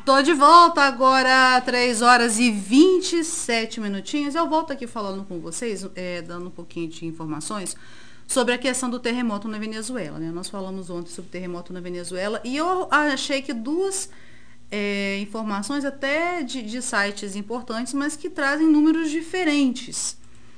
Tô de volta agora, 3 horas e 27 minutinhos. Eu volto aqui falando com vocês, dando um pouquinho de informações sobre a questão do terremoto na Venezuela, né? Nós falamos ontem sobre o terremoto na Venezuela e eu achei que duas informações até de sites importantes, mas que trazem números diferentes.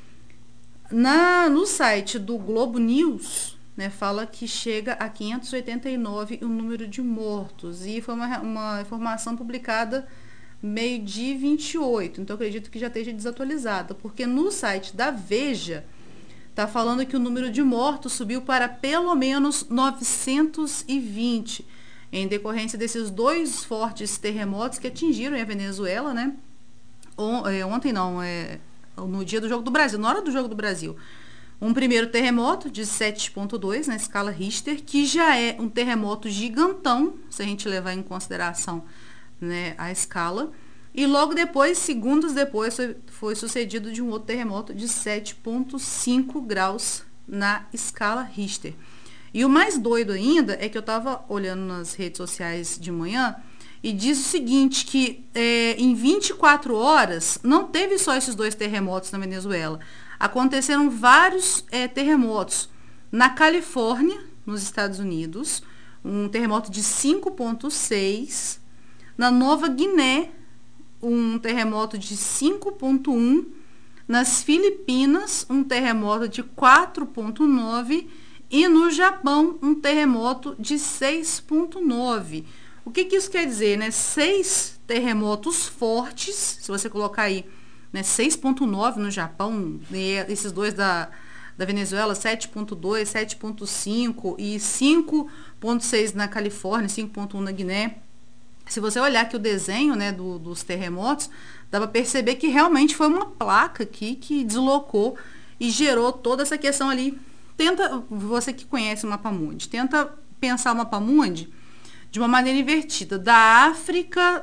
No site do Globo News, né, fala que chega a 589 o número de mortos. E foi uma informação publicada meio-dia 28. Então, acredito que já esteja desatualizada. Porque no site da Veja, está falando que o número de mortos subiu para pelo menos 920. Em decorrência desses dois fortes terremotos que atingiram a Venezuela, né? Ontem não, no dia do Jogo do Brasil, na hora do Jogo do Brasil. Um primeiro terremoto de 7,2 na escala Richter, que já é um terremoto gigantão, se a gente levar em consideração, né, a escala. E logo depois, segundos depois, foi sucedido de um outro terremoto de 7,5 graus na escala Richter. E o mais doido ainda é que eu estava olhando nas redes sociais de manhã e diz o seguinte, que em 24 horas não teve só esses dois terremotos na Venezuela. Aconteceram vários terremotos na Califórnia, nos Estados Unidos, um terremoto de 5,6, na Nova Guiné, um terremoto de 5,1, nas Filipinas, um terremoto de 4,9 e no Japão, um terremoto de 6,9. O que isso quer dizer, né? 6 terremotos fortes, se você colocar aí, né, 6,9 no Japão, e esses dois da Venezuela, 7,2, 7,5 e 5,6 na Califórnia, 5,1 na Guiné. Se você olhar aqui o desenho, né, dos terremotos, dá para perceber que realmente foi uma placa aqui que deslocou e gerou toda essa questão ali. Você que conhece o Mapa Mundi, tenta pensar o Mapa Mundi de uma maneira invertida. Da África,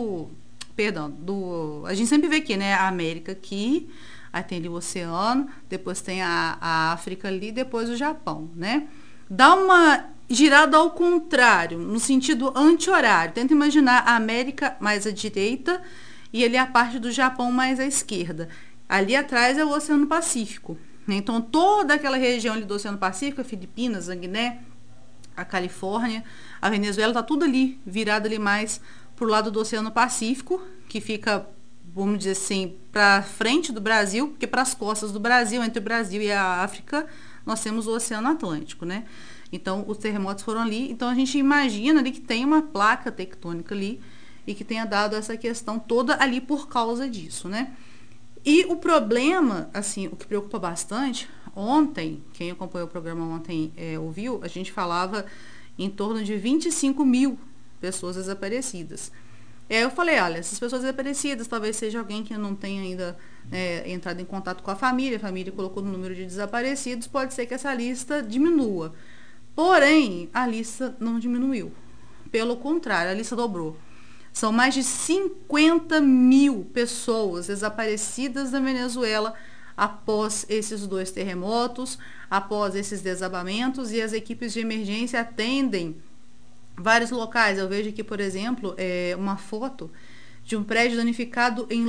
a gente sempre vê aqui, né, a América aqui, aí tem ali o oceano, depois tem a África ali, depois o Japão, né? Dá uma girada ao contrário, no sentido anti-horário. Tenta imaginar a América mais à direita e ali a parte do Japão mais à esquerda. Ali atrás é o Oceano Pacífico, né? Então, toda aquela região ali do Oceano Pacífico, a Filipinas, a Guiné, a Califórnia, a Venezuela, tá tudo ali, virado ali mais pro lado do Oceano Pacífico, que fica, vamos dizer assim, para frente do Brasil, porque para as costas do Brasil, entre o Brasil e a África, nós temos o Oceano Atlântico, né? Então, os terremotos foram ali. Então, a gente imagina ali que tem uma placa tectônica ali e que tenha dado essa questão toda ali por causa disso, né? E o problema, assim, o que preocupa bastante, ontem, quem acompanhou o programa ontem ouviu, a gente falava em torno de 25 mil pessoas desaparecidas. Eu falei, olha, essas pessoas desaparecidas, talvez seja alguém que não tenha ainda entrado em contato com a família colocou no número de desaparecidos, pode ser que essa lista diminua. Porém, a lista não diminuiu. Pelo contrário, a lista dobrou. São mais de 50 mil pessoas desaparecidas da Venezuela após esses dois terremotos, após esses desabamentos, e as equipes de emergência atendem vários locais. Eu vejo aqui, por exemplo, uma foto de um prédio danificado em